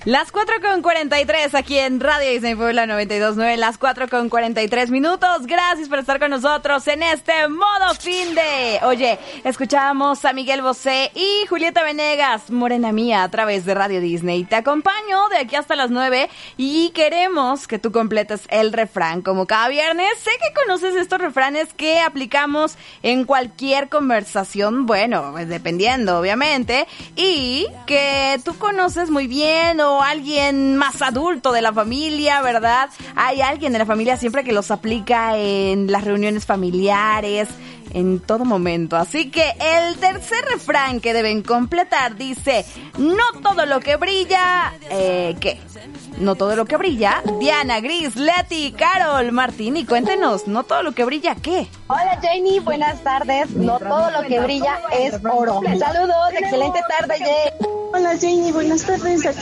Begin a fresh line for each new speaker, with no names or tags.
Las 4:43 aquí en Radio Disney Puebla 92.9, las 4:43. Gracias por estar con nosotros en este modo fin de... Oye, escuchábamos a Miguel Bosé y Julieta Venegas, Morena Mía, a través de Radio Disney. Te acompaño de aquí hasta las 9 y queremos que tú completes el refrán como cada viernes. Sé que conoces estos refranes que aplicamos en cualquier conversación, bueno, pues dependiendo, obviamente, y que tú conoces muy bien o alguien más adulto de la familia, ¿verdad? Hay alguien de la familia siempre que los aplica en las reuniones familiares, en todo momento. Así que el tercer refrán que deben completar dice: no todo lo que brilla, ¿qué? No todo lo que brilla. Diana, Gris, Leti, Carol, Martín, y cuéntenos, no todo lo que brilla, ¿qué?
Hola Jenny, buenas tardes. No todo lo que brilla es oro. Saludos, excelente tarde, Jenny.
Hola Jenny, buenas tardes.